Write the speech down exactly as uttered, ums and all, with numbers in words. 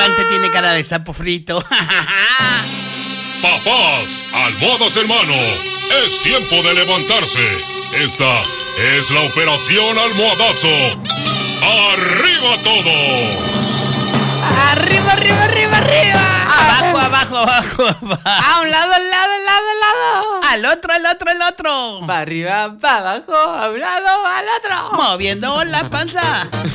adelante tiene cara de sapo frito. Papás, almohadas hermano, es tiempo de levantarse. Esta es la operación almohadazo. ¡Arriba todo! Arriba, arriba, arriba, arriba. Abajo, abajo, abajo, abajo. A un lado, al lado, al lado, al lado. Al otro, al otro, al otro. Para arriba, para abajo, a un lado, al otro. Moviendo la panza.